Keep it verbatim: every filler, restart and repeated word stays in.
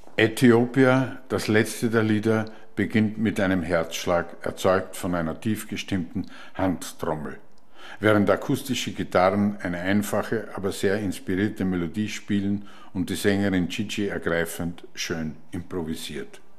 Äthiopia, das letzte der Lieder, beginnt mit einem Herzschlag, erzeugt von einer tief gestimmten Handtrommel, während akustische Gitarren eine einfache, aber sehr inspirierte Melodie spielen und die Sängerin Gigi ergreifend schön improvisiert.